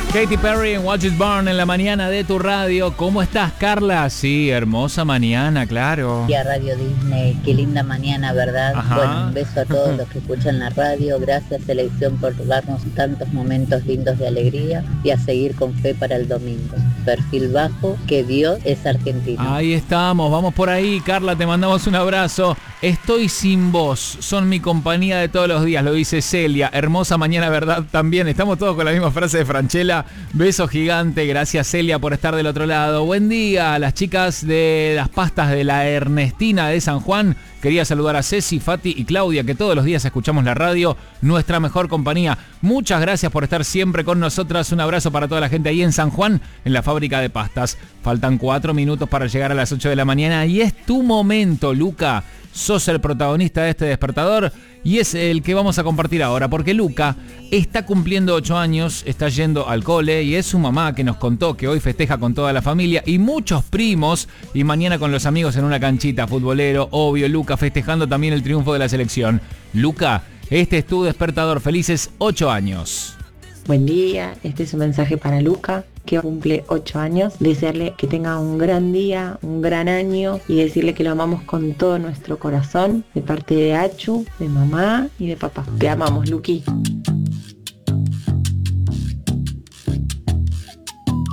Katy Perry en Watch It Burn en la mañana de tu radio. ¿Cómo estás, Carla? Sí, hermosa mañana, claro. Y a Radio Disney, qué linda mañana, ¿verdad? Ajá. Bueno, un beso a todos los que escuchan la radio. Gracias, selección, por darnos tantos momentos lindos de alegría y a seguir con fe para el domingo. Perfil bajo, que Dios es argentino. Ahí estamos, vamos por ahí, Carla, te mandamos un abrazo. Estoy sin vos, son mi compañía de todos los días, lo dice Celia. Hermosa mañana, ¿verdad? También estamos todos con la misma frase de Franchella. Beso gigante, gracias Celia por estar del otro lado. Buen día a las chicas de las pastas de la Ernestina de San Juan. Quería saludar a Ceci, Fati y Claudia, que todos los días escuchamos la radio, nuestra mejor compañía. Muchas gracias por estar siempre con nosotras. Un abrazo para toda la gente ahí en San Juan, en la fábrica de pastas. Faltan 4 minutos para llegar a las 8 de la mañana y es tu momento, Luca. Sos el protagonista de este despertador y es el que vamos a compartir ahora, porque Luca está cumpliendo 8 años, está yendo al cole y es su mamá que nos contó que hoy festeja con toda la familia y muchos primos y mañana con los amigos en una canchita, futbolero, obvio, Luca festejando también el triunfo de la selección. Luca, este es tu despertador, felices 8 años. Buen día, este es un mensaje para Luca, que cumple 8 años. Desearle que tenga un gran día, un gran año y decirle que lo amamos con todo nuestro corazón, de parte de Achu, de mamá y de papá. Te amamos, Luqui.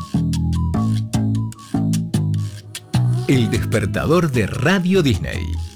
El despertador de Radio Disney.